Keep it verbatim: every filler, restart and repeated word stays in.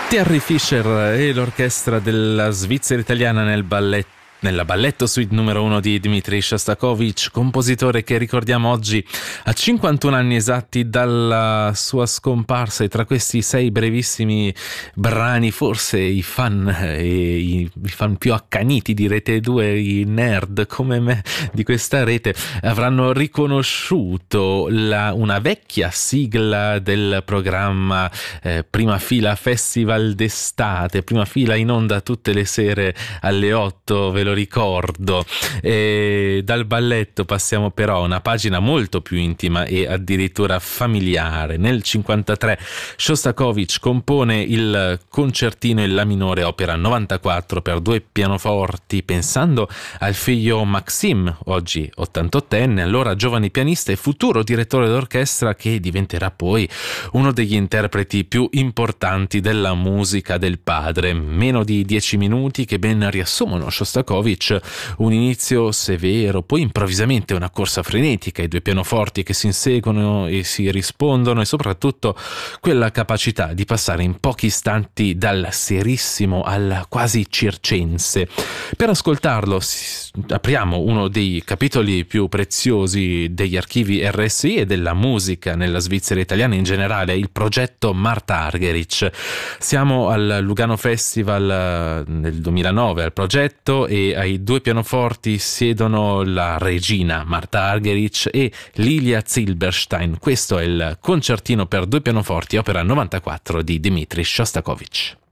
Terry Fisher e l'orchestra della Svizzera italiana nel balletto nella balletto suite numero uno di Dmitri Shostakovich, compositore che ricordiamo oggi a cinquantuno anni esatti dalla sua scomparsa, e tra questi sei brevissimi brani forse i fan e i, i fan più accaniti di Rete due, i nerd come me di questa rete, avranno riconosciuto la, una vecchia sigla del programma eh, Prima Fila Festival d'estate, Prima Fila in onda tutte le sere alle otto, ve lo ricordo. E dal balletto passiamo però a una pagina molto più intima e addirittura familiare. Nel cinquantatré Shostakovich compone il concertino in la minore opera novantaquattro per due pianoforti, pensando al figlio Maxim, oggi ottantottenne, allora giovane pianista e futuro direttore d'orchestra, che diventerà poi uno degli interpreti più importanti della musica del padre. Meno di dieci minuti che ben riassumono Shostakovich, un inizio severo, poi improvvisamente una corsa frenetica, i due pianoforti che si inseguono e si rispondono, e soprattutto quella capacità di passare in pochi istanti dal serissimo al quasi circense. Per ascoltarlo apriamo uno dei capitoli più preziosi degli archivi R S I e della musica nella Svizzera italiana in generale, il progetto Marta Argerich. Siamo al Lugano Festival nel duemilanove al progetto, e ai due pianoforti siedono la regina Marta Argerich e Lilia Zilberstein. Questo è il concertino per due pianoforti opera novantaquattro di Dmitri Shostakovich.